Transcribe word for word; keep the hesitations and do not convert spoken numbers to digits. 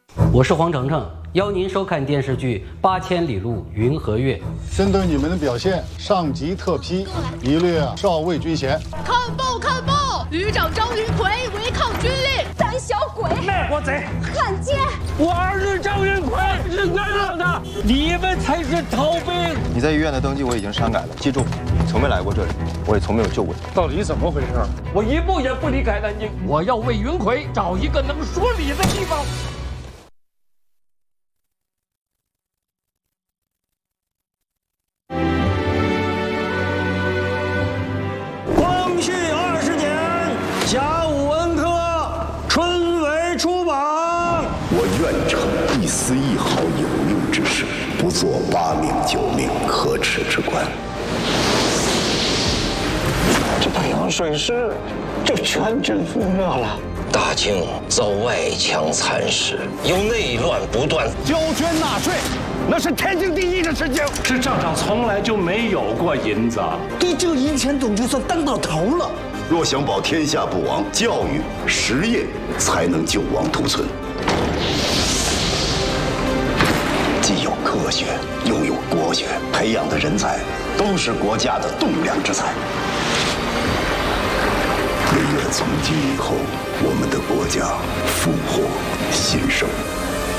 我是黄澄澄，邀您收看电视剧《八千里路云和月》。 针对你们的表现，上级特批一律少尉军衔。 看报看报，旅长张云奎违抗军令， 胆小鬼， 卖国贼， 汉奸！ 我儿子张云奎是冤枉的，你们才是逃兵。 你在医院的登记我已经删改了，记住，从没来过这里，我也从没有救过你。 到底怎么回事？我一步也不离开南京，我要为云奎找一个能说理的地方。光绪二十年甲午文科春闱出榜。 我愿成一丝一毫有用之事，不做八命九命可耻之官。 这北洋水师就全军覆没了。 大清遭外强蚕食，由内乱不断， 交捐纳税，那是天经地义的事情。 这账上从来就没有过银子， 对这个银钱总就算当到头了。 若想保天下不亡，教育实业才能救亡图存。既有科学，又有国学，培养的人才都是国家的栋梁之才。唯愿从今以后，我们的国家富国兴盛。